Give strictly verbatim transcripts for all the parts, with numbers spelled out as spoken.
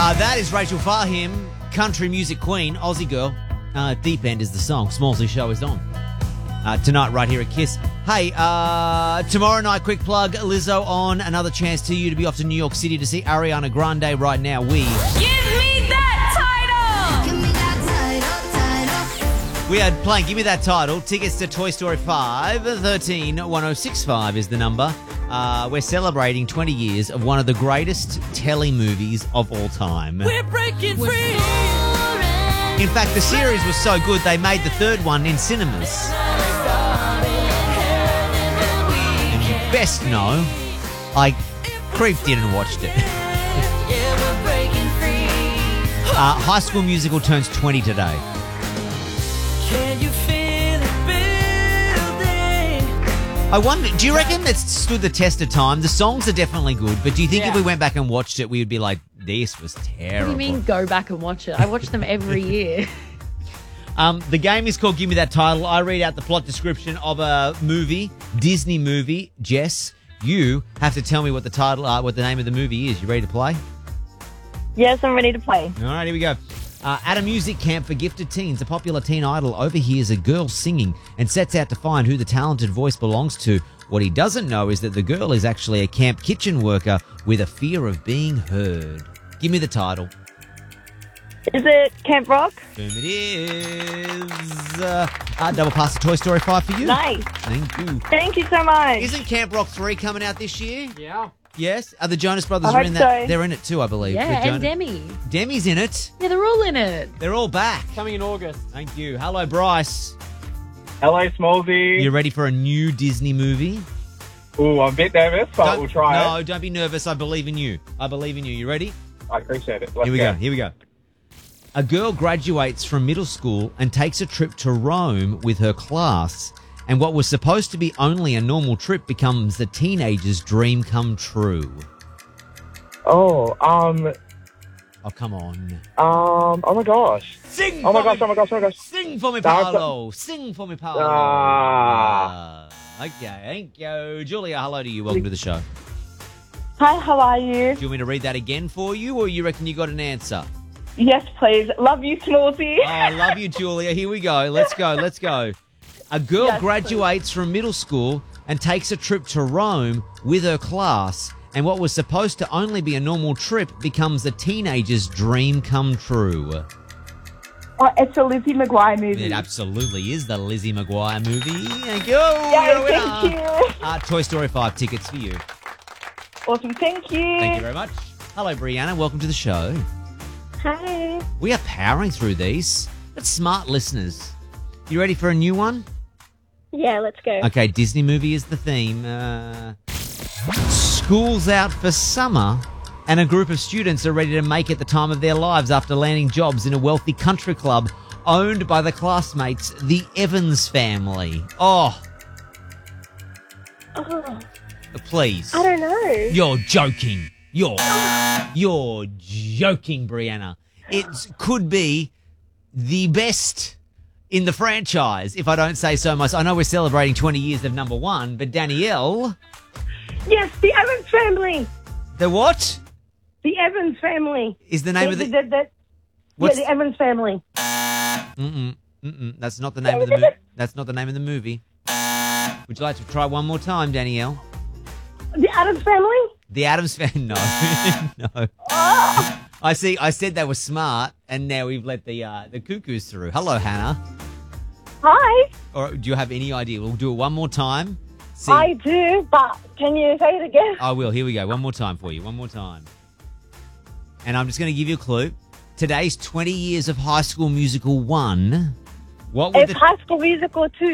Uh, that is Rachel Fahim, country music queen, Aussie girl. Uh, Deep End is the song. Smallsy Show is on. Uh, tonight right here at Kiss. Hey, uh, tomorrow night, quick plug, Lizzo on. Another chance to you to be off to New York City to see Ariana Grande. Right now, we... Give me that title! Give me that title, title. We are playing Give Me That Title. Tickets to Toy Story five. thirteen one oh six five is the number. Uh, we're celebrating twenty years of one of the greatest telly movies of all time. We're breaking free! In fact, the series was so good, they made the third one in cinemas. And you best know, I creeped in and watched it. uh, High School Musical turns twenty today. Can you feel it building? I wonder, do you reckon that's stood the test of time? The songs are definitely good, but do you think Yeah. if we went back and watched it, we would be like, this was terrible? What do you mean go back and watch it? I watch them every year. Um, the game is called Give Me That Title. I read out the plot description of a movie, Disney movie. Jess, you have to tell me what the title, uh, what the name of the movie is. You ready to play? Yes, I'm ready to play. All right, here we go. Uh, at a music camp for gifted teens, a popular teen idol overhears a girl singing and sets out to find who the talented voice belongs to. What he doesn't know is that the girl is actually a camp kitchen worker with a fear of being heard. Give me the title. Is it Camp Rock? Boom, it is. Uh, uh, double pass the Toy Story five for you. Nice. Thank you. Thank you so much. Isn't Camp Rock three coming out this year? Yeah. Yes. Are the Jonas Brothers I are hope in that? so. They're in it too, I believe. Yeah, The and Jonas- Demi. Demi's in it. Yeah, they're all in it. They're all back. Coming in August. Thank you. Hello, Bryce. Hello, Smallsy. You ready for a new Disney movie? Ooh, I'm a bit nervous, but Don't- we'll try no, it. don't be nervous. I believe in you. I believe in you. You ready? I appreciate it. Let's Here we go. go. Here we go. A girl graduates from middle school and takes a trip to Rome with her class. And what was supposed to be only a normal trip becomes the teenager's dream come true. Oh, um, Oh, come on. um, oh my gosh. Sing Oh my for gosh, me. oh my gosh, oh my gosh. Sing for me, That's Paolo. Sing for me, Paolo. Ah. Uh, okay, thank you. Julia, hello to you. Welcome to the show. Hi, how are you? Do you want me to read that again for you, or you reckon you got an answer? Yes, please. Love you, Smallsy. Oh, I love you, Julia. Here we go. Let's go. Let's go. A girl Yes, graduates from middle school and takes a trip to Rome with her class. And what was supposed to only be a normal trip becomes a teenager's dream come true. Oh, it's a Lizzie McGuire movie. It absolutely is the Lizzie McGuire movie. Thank you. Yay, You're a winner. thank you. Uh, Toy Story five tickets for you. Awesome, thank you. Thank you very much. Hello, Brianna. Welcome to the show. Hi. We are powering through these. That's smart listeners. You ready for a new one? Yeah, let's go. Okay, Disney movie is the theme. Uh, school's out for summer, and a group of students are ready to make it the time of their lives after landing jobs in a wealthy country club owned by the classmates, the Evans family. Oh, Oh, please. I don't know. You're joking. You're you're joking, Brianna. It could be the best in the franchise, if I don't say so myself. I know we're celebrating twenty years of number one, but Danielle, Yes, the Evans family. the what The Evans family. is the name the, of the? the, the, yeah, What's- the Evans family. Mm-mm, mm-mm, that's not the name of the movie. That's not the name of the movie. Would you like to try one more time, Danielle? The Adams family? The Addams family? No, no. Oh, I see. I said they were smart, and now we've let the uh, the cuckoos through. Hello, Hannah. hi. Or do you have any idea? We'll do it one more time. See, I do, but can you say it again? I will. Here we go. One more time for you. One more time. And I'm just going to give you a clue. Today's twenty years of High School Musical one. What would It's the High School Musical too.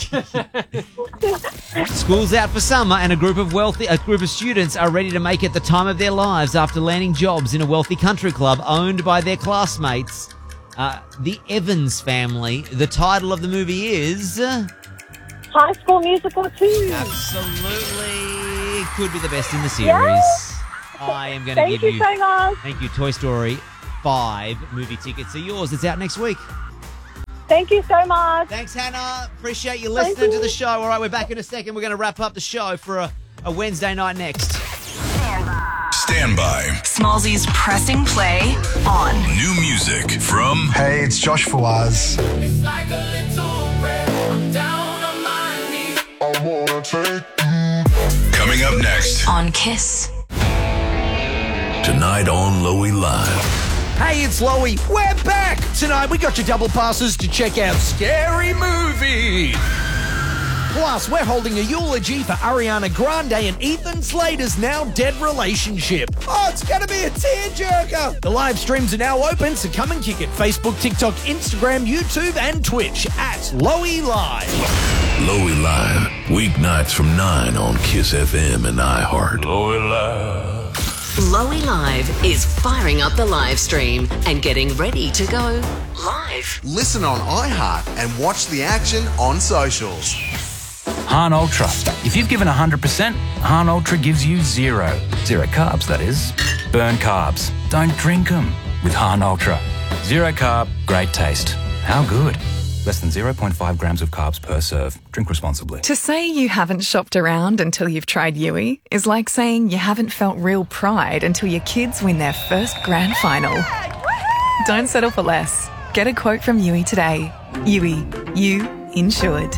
school's out for summer, and a group of wealthy, a group of students are ready to make it the time of their lives after landing jobs in a wealthy country club owned by their classmates, uh, the Evans family. The title of the movie is High School Musical too. absolutely could be the best in the series. Yes. I am going to Thank give you you. so much. Thank you. Toy Story five movie tickets are yours. It's out next week. Thank you so much. Thanks, Hannah. Appreciate you Thank listening to you. the show. All right, we're back in a second. We're going to wrap up the show for a, a Wednesday night next. Stand by. Stand by. Smallsy's pressing play on. New music from... Hey, it's Josh Fawaz. Coming up next. On Kiss. Tonight on Loey Live. Hey, it's Loey. We're back! Tonight we got your double passes to check out Scary Movie. Plus, we're holding a eulogy for Ariana Grande and Ethan Slater's now dead relationship. Oh, it's going to be a tearjerker. The live streams are now open, so come and kick it. Facebook, TikTok, Instagram, YouTube, and Twitch at Loey Live. Loey Live. Weeknights from nine on Kiss F M and iHeart. Loey Live. Loey Live is firing up the live stream and getting ready to go live. Listen on iHeart and watch the action on socials. Hahn Ultra. If you've given one hundred percent, Hahn Ultra gives you zero. Zero carbs, that is. Burn carbs. Don't drink them with Hahn Ultra. Zero carb, great taste. How good? Less than zero point five grams of carbs per serve. Drink responsibly. To say you haven't shopped around until you've tried Yui is like saying you haven't felt real pride until your kids win their first grand final. Don't settle for less. Get a quote from Yui today. Yui, you insured.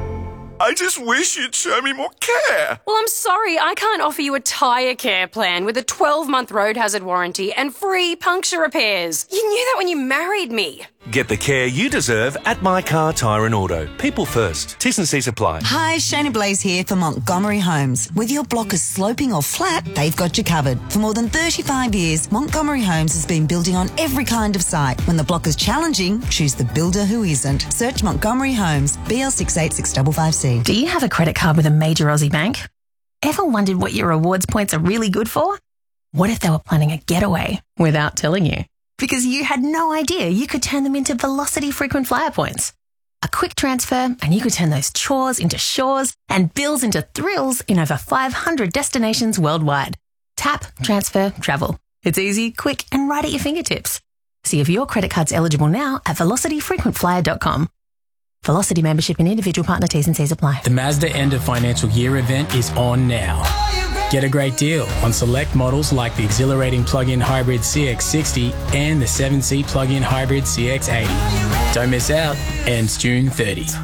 I just wish you'd show me more care. Well, I'm sorry, I can't offer you a tyre care plan with a twelve-month road hazard warranty and free puncture repairs. You knew that when you married me. Get the care you deserve at My Car Tyre and Auto. People first. T's and C's apply. Hi, Shana Blaze here for Montgomery Homes. Whether your block is sloping or flat, they've got you covered. For more than thirty-five years, Montgomery Homes has been building on every kind of site. When the block is challenging, choose the builder who isn't. Search Montgomery Homes, B L six eight six five five C. Do you have a credit card with a major Aussie bank? Ever wondered what your rewards points are really good for? What if they were planning a getaway without telling you? Because you had no idea you could turn them into Velocity frequent flyer points. A quick transfer and you could turn those chores into shores and bills into thrills in over five hundred destinations worldwide. Tap, transfer, travel. It's easy, quick, and right at your fingertips. See if your credit card's eligible now at velocity frequent flyer dot com. Velocity membership and individual partner T's and C's apply. The Mazda End of Financial Year event is on now. Get a great deal on select models like the exhilarating plug-in hybrid C X sixty and the seven seat plug-in hybrid C X eighty. Don't miss out. Ends June thirtieth.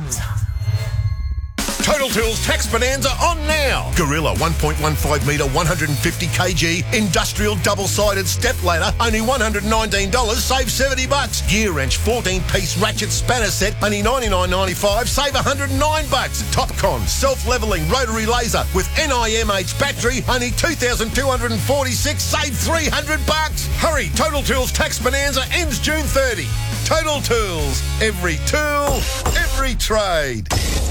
Total Tools Tax Bonanza on now. Gorilla one point one five metre, one hundred fifty kilogram industrial double-sided step ladder, only one hundred nineteen dollars, save seventy bucks. Gear wrench fourteen piece ratchet spanner set, only ninety-nine ninety-five, save one hundred nine bucks. Topcon self-leveling rotary laser with N I M H battery, only two thousand two hundred forty-six, save three hundred bucks. Hurry, Total Tools Tax Bonanza ends June thirtieth. Total Tools, every tool, every trade.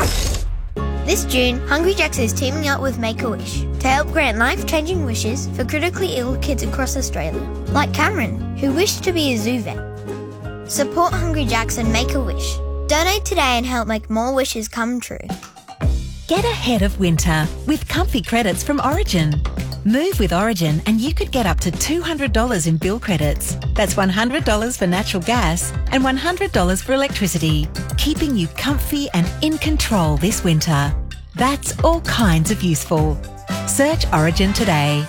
This June, Hungry Jack's is teaming up with Make-A-Wish to help grant life-changing wishes for critically ill kids across Australia, like Cameron, who wished to be a zoo vet. Support Hungry Jack's and Make-A-Wish. Donate today and help make more wishes come true. Get ahead of winter with comfy credits from Origin. Move with Origin and you could get up to two hundred dollars in bill credits. That's one hundred dollars for natural gas and one hundred dollars for electricity, keeping you comfy and in control this winter. That's all kinds of useful. Search Origin today.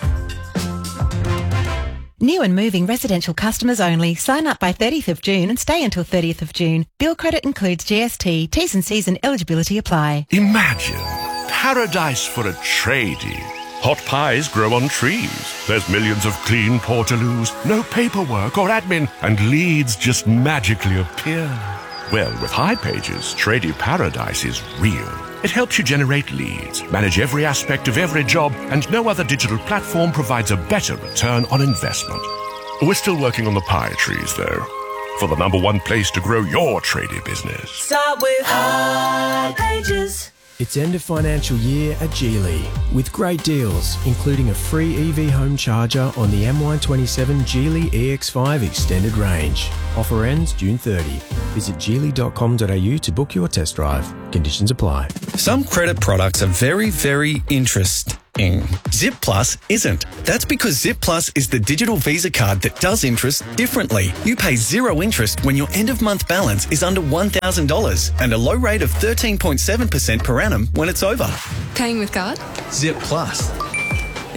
New and moving residential customers only. Sign up by thirtieth of June and stay until thirtieth of June. Bill credit includes G S T. T's and C's and eligibility apply. Imagine paradise for a tradie. Hot pies grow on trees. There's millions of clean portaloos, no paperwork or admin, and leads just magically appear. Well, with High Pages, Tradie Paradise is real. It helps you generate leads, manage every aspect of every job, and no other digital platform provides a better return on investment. We're still working on the pie trees, though, for the number one place to grow your tradie business. Start with High Pages. It's end of financial year at Geely with great deals, including a free E V home charger on the M Y twenty-seven Geely E X five Extended Range. Offer ends June thirtieth. Visit geely dot com dot a u to book your test drive. Conditions apply. Some credit products are very, very interesting. Zip Plus isn't. That's because Zip Plus is the digital Visa card that does interest differently. You pay zero interest when your end-of-month balance is under one thousand dollars and a low rate of thirteen point seven percent per annum when it's over. Paying with card? Zip Plus.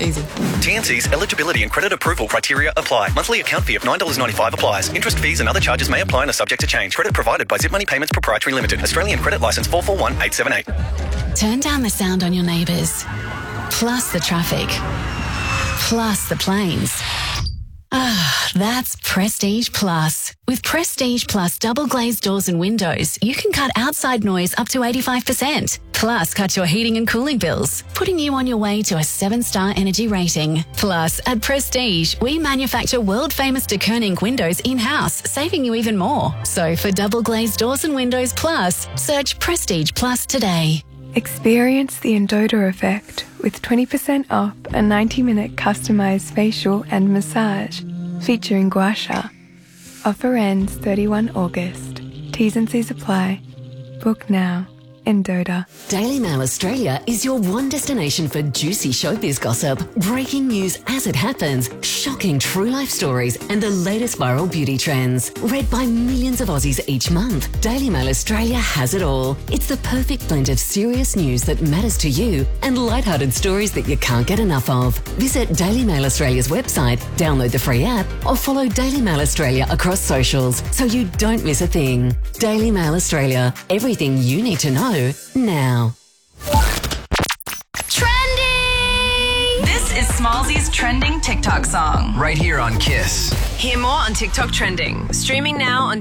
Easy. T N Cs eligibility and credit approval criteria apply. Monthly account fee of nine dollars ninety-five applies. Interest fees and other charges may apply and are subject to change. Credit provided by Zip Money Payments Proprietary Limited. Australian credit licence four four one eight seven eight. Turn down the sound on your neighbours, plus the traffic, plus the planes. Ah, that's Prestige Plus. With Prestige Plus double glazed doors and windows, you can cut outside noise up to eighty-five percent. Plus, cut your heating and cooling bills, putting you on your way to a seven-star energy rating. Plus, at Prestige, we manufacture world-famous de Koning windows in-house, saving you even more. So for double glazed doors and windows plus, search Prestige Plus today. Experience the Endota effect with twenty percent off a ninety minute customized facial and massage featuring Gua Sha. Offer ends thirty-first of August. T's and C's apply. Book now. Endota. Daily Mail Australia is your one destination for juicy showbiz gossip, breaking news as it happens, shocking true life stories, and the latest viral beauty trends. Read by millions of Aussies each month, Daily Mail Australia has it all. It's the perfect blend of serious news that matters to you and lighthearted stories that you can't get enough of. Visit Daily Mail Australia's website, download the free app, or follow Daily Mail Australia across socials so you don't miss a thing. Daily Mail Australia, everything you need to know now. Trending! This is Smallsy's trending TikTok song. Right here on Kiss. Hear more on TikTok Trending. Streaming now on